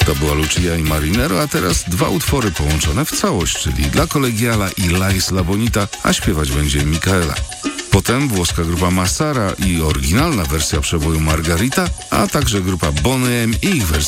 To była Lucia i Marinero, a teraz dwa utwory połączone w całość, czyli dla Kolegiala i La Isla Bonita, a śpiewać będzie Micaela. Potem włoska grupa Massara i oryginalna wersja przeboju Margarita, a także grupa Boney M i ich wersja